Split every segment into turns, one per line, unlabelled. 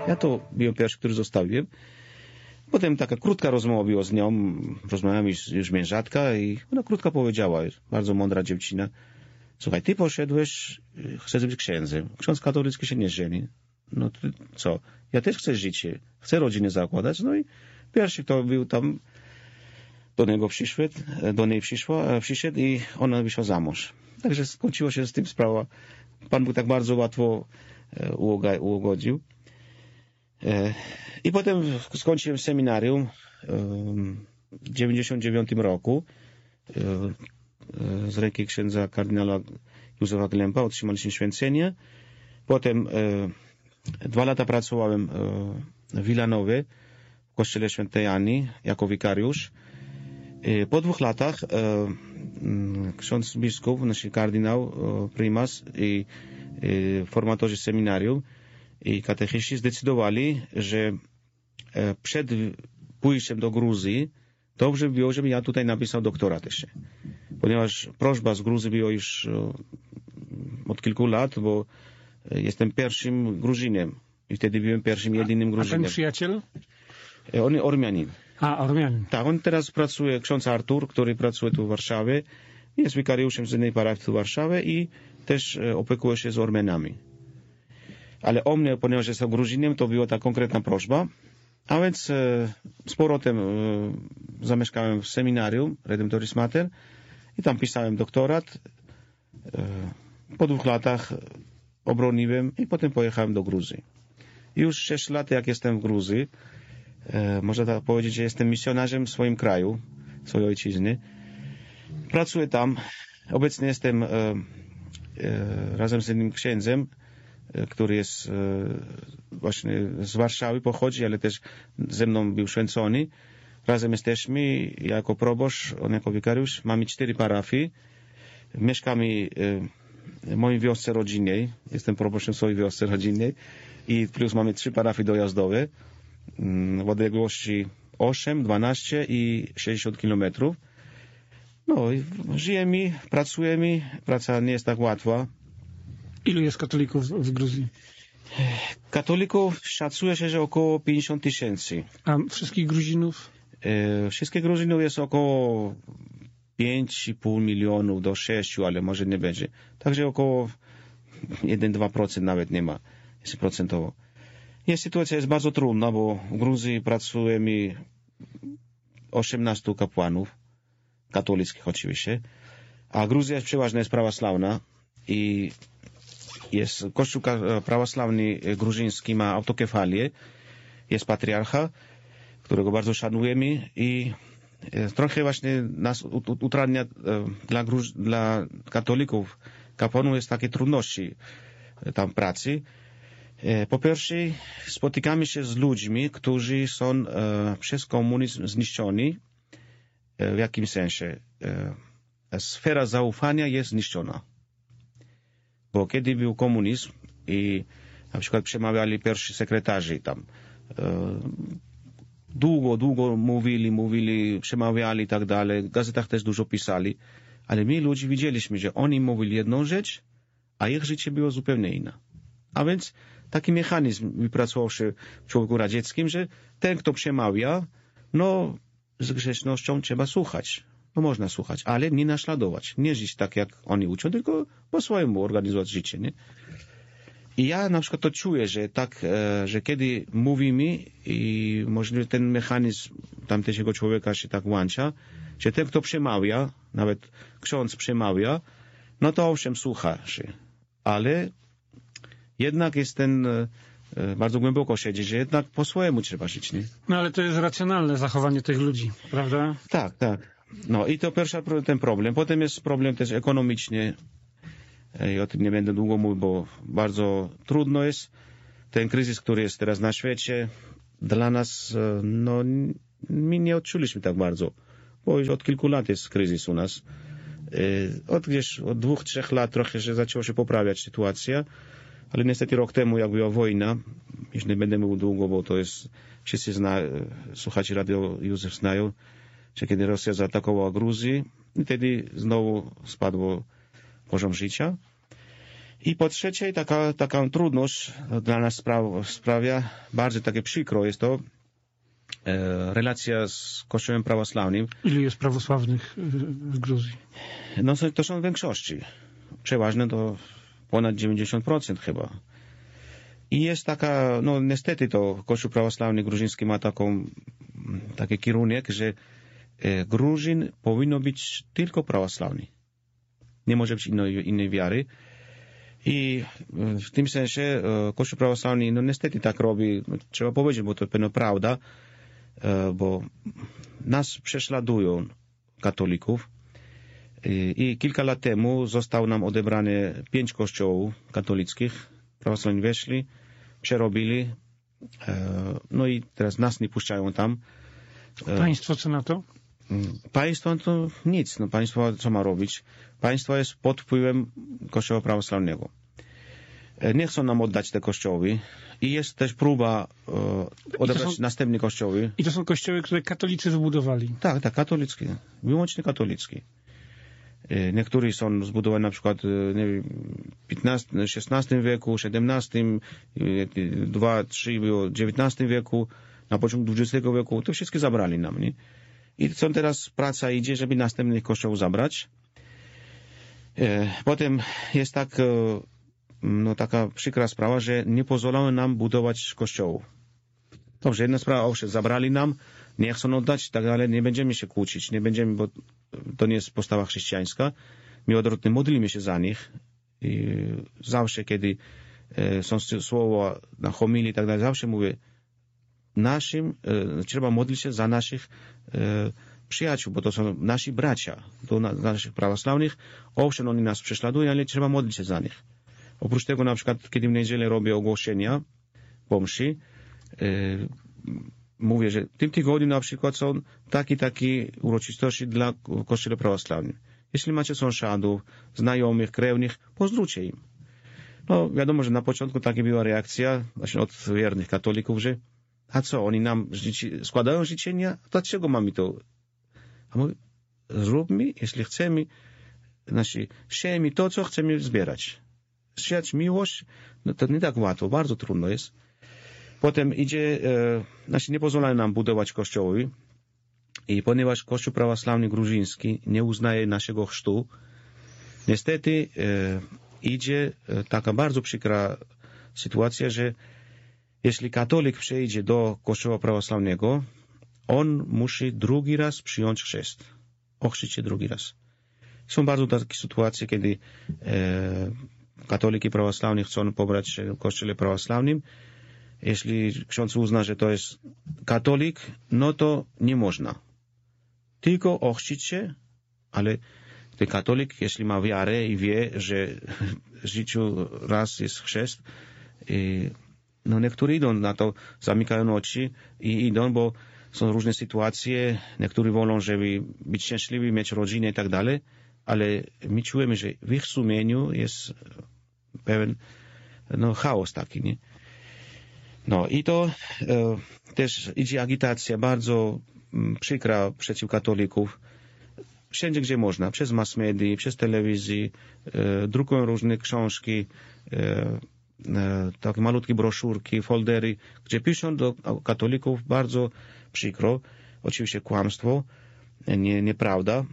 Ja to byłem pierwszy, który zostawiłem. Potem taka krótka rozmowa była z nią, rozmawiamy już mężatka i ona krótko powiedziała, bardzo mądra dziewczyna, słuchaj, ty poszedłeś, chcesz być księdzem, ksiądz katolicki się nie żeni. No to co? Ja też chcę życie, chcę rodzinę zakładać, no i pierwszy, kto był tam, do niej przyszedł i ona wyszła za mąż. Także skończyło się z tym sprawa. Pan Bóg tak bardzo łatwo ugodził. I potem skończyłem seminarium w 99 roku. Z ręki księdza kardynała Józefa Glempa otrzymaliśmy święcenie. Potem 2 lata pracowałem w Wilanowie, w kościele świętej Ani, jako wikariusz. Po 2 latach ksiądz biskup, nasz kardynał, prymas i formatorzy seminarium i katechiści zdecydowali, że przed pójściem do Gruzji dobrze by było, żebym ja tutaj napisał doktorat też. Ponieważ prośba z Gruzji była już od kilku lat, bo jestem pierwszym Gruzinem i wtedy byłem pierwszym, jedynym Gruzinem.
A ten przyjaciel?
On Ormianin.
Ormianin.
Tak, on teraz pracuje, ksiądz Artur, który pracuje tu w Warszawie, jest wikariuszem z jednej parafii tu w Warszawie i też opiekuje się z Ormianami. Ale o mnie, ponieważ jestem Gruzinem, to była ta konkretna prośba. A więc z powrotem zamieszkałem w seminarium Redemptoris Mater i tam pisałem doktorat. Po 2 latach obroniłem i potem pojechałem do Gruzji. Już 6 lat, jak jestem w Gruzji, można tak powiedzieć, że jestem misjonarzem w swoim kraju, swojej ojczyzny. Pracuję tam. Obecnie jestem razem z jednym księdzem, który jest właśnie z Warszawy, pochodzi, ale też ze mną był święcony. Razem jesteśmy, ja jako proboszcz, on jako wikariusz. Mamy 4 parafii. Mieszkamy w mojej wiosce rodzinnej. Jestem proboszczem w swojej wiosce rodzinnej. I plus mamy 3 parafie dojazdowe w odległości 8, 12 i 60 kilometrów. No i żyjemy, pracujemy. Praca nie jest tak łatwa.
Ilu jest katolików w Gruzji?
Katolików szacuje się, że około 50 000.
A wszystkich Gruzinów?
Wszystkich Gruzinów jest około 5,5 milionów do 6, ale może nie będzie. Także około 1-2% nawet nie ma, jeśli procentowo. Sytuacja jest bardzo trudna, bo w Gruzji pracujemy 18 kapłanów, katolickich oczywiście, a Gruzja przeważnie jest prawosławna i jest Kościół prawosławny gruziński, ma autokefalię, jest patriarcha, którego bardzo szanujemy i trochę właśnie nas utrudnia dla katolików, kapłanów jest takie trudności tam pracy. Po pierwsze, spotykamy się z ludźmi, którzy są przez komunizm zniszczeni. W jakim sensie? Sfera zaufania jest zniszczona. Bo kiedy był komunizm i na przykład przemawiali pierwsi sekretarze tam, długo mówili, przemawiali i tak dalej, w gazetach też dużo pisali, ale my ludzie widzieliśmy, że oni mówili jedną rzecz, a ich życie było zupełnie inne. A więc taki mechanizm wypracował się w człowieku radzieckim, że ten, kto przemawia, no z grzecznością trzeba słuchać. No można słuchać, ale nie naśladować. Nie żyć tak, jak oni uczą, tylko po swojemu organizować życie, nie? I ja na przykład to czuję, że tak, że kiedy mówimy i możliwe ten mechanizm tamtego człowieka się tak włącza, że ten, kto przemawia, nawet ksiądz przemawia, no to owszem, słucha się. Ale jednak jest ten, bardzo głęboko siedzi, że jednak po swojemu trzeba żyć, nie?
No ale to jest racjonalne zachowanie tych ludzi, prawda?
Tak, tak. No i to pierwszy ten problem. Potem jest problem też ekonomiczny. I o tym nie będę długo mówił, bo bardzo trudno jest. Ten kryzys, który jest teraz na świecie, dla nas, no, my nie odczuliśmy tak bardzo. Bo już od kilku lat jest kryzys u nas. Od 2-3 lat trochę że zaczęła się poprawiać sytuacja, ale niestety rok temu, jak była wojna, już nie będę mówił długo, bo to jest, wszyscy słuchacze Radio Józef znają, że kiedy Rosja zaatakowała Gruzję, i wtedy znowu spadło poziom życia. I po trzecie, taka trudność dla nas sprawia, bardzo takie przykro jest to, relacja z Kościołem prawosławnym.
Ilu jest prawosławnych w Gruzji?
No to są w większości. Przeważne to ponad 90% chyba. I jest taka, no niestety to Kościół prawosławny gruziński ma taki kierunek, że Gruzin powinno być tylko prawosławny. Nie może być innej wiary. I w tym sensie Kościół prawosławny, no niestety tak robi, trzeba powiedzieć, bo to pewno prawda, bo nas prześladują, katolików. I kilka lat temu zostało nam odebrane 5 kościołów katolickich. Prawosławni weszli, przerobili, no i teraz nas nie puszczają tam.
Państwo co na to?
Państwo to nic. No państwo co ma robić? Państwo jest pod wpływem Kościoła prawosławnego. Nie chcą nam oddać te kościoły i jest też próba odebrać następne kościoły.
I to są kościoły, które katolicy wybudowali?
Tak, katolickie. Wyłącznie katolickie. Niektóre są zbudowane na przykład nie wiem, XVI wieku, XVII, 2, 3 było w XIX wieku, na początku XX wieku. To wszystkie zabrali nam, nie? I co teraz praca idzie, żeby następnych kościołów zabrać. Potem jest taka przykra sprawa, że nie pozwalają nam budować kościołów. Dobrze, jedna sprawa, zabrali nam, nie chcą oddać, tak dalej, nie będziemy się kłócić, nie będziemy, bo to nie jest postawa chrześcijańska. My odwrotnie modlimy się za nich i zawsze, kiedy są słowa na homilii i tak dalej, zawsze mówię, trzeba modlić się za naszych przyjaciół, bo to są nasi bracia, to naszych prawosławnych. Owszem, oni nas prześladują, ale trzeba modlić się za nich. Oprócz tego, na przykład, kiedy w niedzielę robię ogłoszenia po mszy, mówię, że w tym tygodniu na przykład są takie uroczystości dla Kościoła prawosławnego. Jeśli macie sąsiadów, znajomych, krewnych, pozdrówcie im. No, wiadomo, że na początku taka była reakcja właśnie od wiernych katolików, że a co, oni nam składają życzenia? Dlaczego mamy to? A mówię, zróbmy, jeśli chcemy, siejmy to, co chcemy zbierać. Siać miłość, no to nie tak łatwo, bardzo trudno jest. Potem idzie, nie pozwalają nam budować kościoły i ponieważ Kościół prawosławny gruziński nie uznaje naszego chrztu, niestety idzie taka bardzo przykra sytuacja, że jeśli katolik przejdzie do Kościoła prawosławnego, on musi drugi raz przyjąć chrzest. Ochrzcić się drugi raz. Są bardzo takie sytuacje, kiedy katoliki prawosławni chcą pobrać się w Kościele prawosławnym. Jeśli ksiądz uzna, że to jest katolik, no to nie można. Tylko ochrzcić się, ale ten katolik, jeśli ma wiarę i wie, że w życiu raz jest chrzest, no niektórzy idą na to, zamykają oczy i idą, bo są różne sytuacje, niektórzy wolą, żeby być szczęśliwi, mieć rodzinę i tak dalej, ale my czujemy, że w ich sumieniu jest pewien chaos taki, nie? No i to też idzie agitacja bardzo przykra przeciw katolików. Wszędzie, gdzie można, przez mass media, przez telewizję, drukują różne książki, takie malutkie broszurki, foldery, gdzie piszą do katolików bardzo przykro, oczywiście kłamstwo, nieprawda.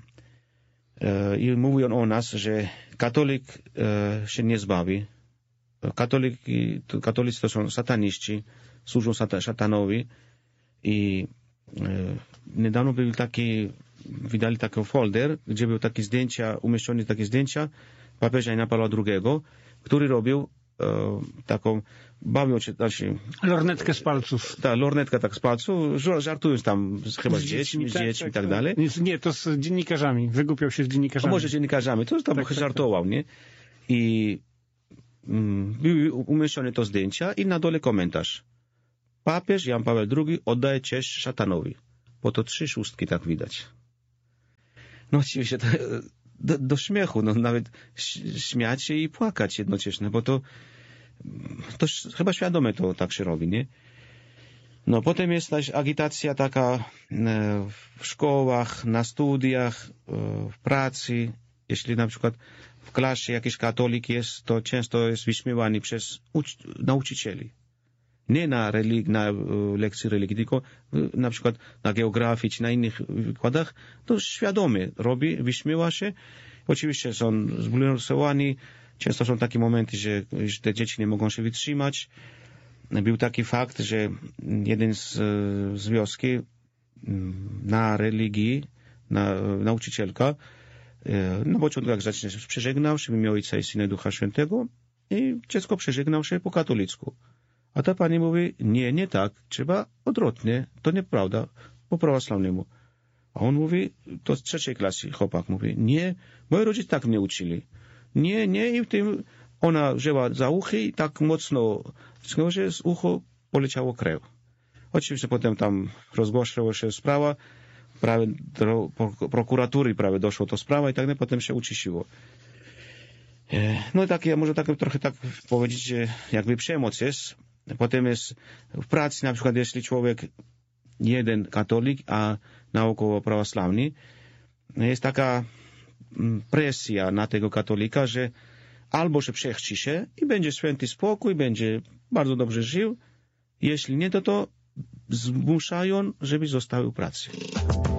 I mówią o nas, że katolik się nie zbawi. Katolicy to są sataniści, służą szatanowi i niedawno wydali taki folder, gdzie były takie zdjęcia, umieszczone takie zdjęcia papieża Jana Pawła II, który robił bawią się,
lornetkę z palców.
Tak, lornetka tak z palców, żartując tam chyba z dziećmi i tak dalej.
Nie, to z dziennikarzami, wygłupiał się z dziennikarzami.
A może z dziennikarzami, to tam żartował, nie? I były umieszczone to zdjęcia i na dole komentarz. Papież Jan Paweł II oddaje cześć szatanowi. Bo to 3 szóstki tak widać. No oczywiście to do śmiechu, no nawet śmiać się i płakać jednocześnie, bo to chyba świadome to tak się robi, nie? No potem jest też agitacja taka w szkołach, na studiach, w pracy. Jeśli na przykład w klasie jakiś katolik jest, to często jest wyśmiewany przez nauczycieli. Nie na lekcji religii, tylko na przykład na geografii czy na innych wykładach, to świadomie robi, wyśmiewa się. Oczywiście są zbulwersowani, często są takie momenty, że te dzieci nie mogą się wytrzymać. Był taki fakt, że jeden z wioski na religii, nauczycielka, na początku jak zacznie przeżegnał się w imię Ojca i Syna i Ducha Świętego i dziecko przeżegnał się po katolicku. A ta pani mówi, nie tak, trzeba odwrotnie, to nieprawda, po prawosławnemu. A on mówi, to z 3. klasy chłopak mówi, nie, moi rodzice tak mnie uczyli. Nie, i w tym ona wzięła za uchy i tak mocno, że z ucho poleciało krew. Oczywiście potem tam rozgłaszała się sprawa, prawie do prokuratury prawie doszło to sprawa i tak dalej, potem się uciszyło. No i tak, ja może trochę tak powiedzieć, że jakby przemoc jest. Potem jest w pracy, na przykład jeśli człowiek jeden katolik, a naokoło prawosławny, jest taka presja na tego katolika, że albo się przechci się i będzie święty spokój, będzie bardzo dobrze żył, jeśli nie, to zmuszają, żeby zostały w pracy.